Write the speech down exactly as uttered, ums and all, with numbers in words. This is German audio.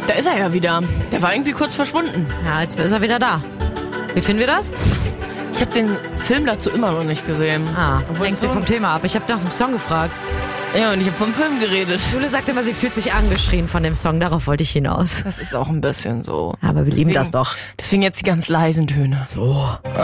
Da ist er ja wieder. Der war irgendwie kurz verschwunden. Ja, jetzt ist er wieder da. Wie finden wir das? Ich habe den Film dazu immer noch nicht gesehen. Ah, Obwohl denkst so du vom Thema ab. Ich habe nach dem Song gefragt. Ja, und ich habe vom Film geredet. Jule sagt immer, sie fühlt sich angeschrien von dem Song. Darauf wollte ich hinaus. Das ist auch ein bisschen so. Aber wir deswegen, lieben das doch. Deswegen jetzt die ganz leisen Töne. So.